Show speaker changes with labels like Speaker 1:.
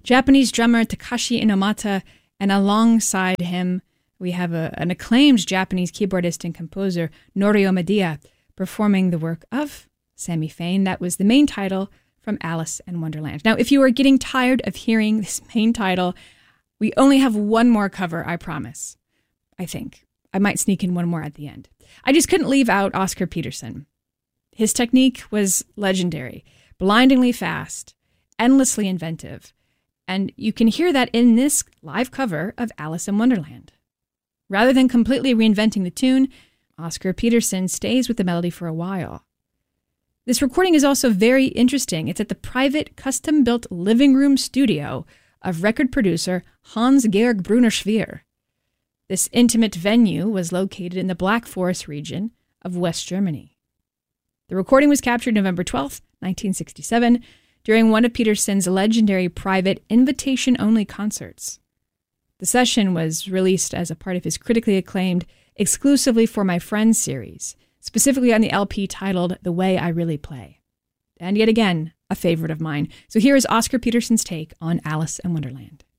Speaker 1: Japanese drummer Takashi Inomata, and alongside him, we have an acclaimed Japanese keyboardist and composer, Norio Madia, performing the work of Sammy Fain. That was the main title from Alice in Wonderland. Now, if you are getting tired of hearing this main title, we only have one more cover, I promise. I think. I might sneak in one more at the end. I just couldn't leave out Oscar Peterson. His technique was legendary, blindingly fast, endlessly inventive, and you can hear that in this live cover of Alice in Wonderland. Rather than completely reinventing the tune, Oscar Peterson stays with the melody for a while. This recording is also very interesting. It's at the private, custom-built living room studio of record producer Hans-Georg Brunner-Schwier. This intimate venue was located in the Black Forest region of West Germany. The recording was captured November 12, 1967, during one of Peterson's legendary private invitation-only concerts. The session was released as a part of his critically acclaimed Exclusively for My Friends series, specifically on the LP titled The Way I Really Play. And yet again, a favorite of mine. So here is Oscar Peterson's take on Alice in Wonderland.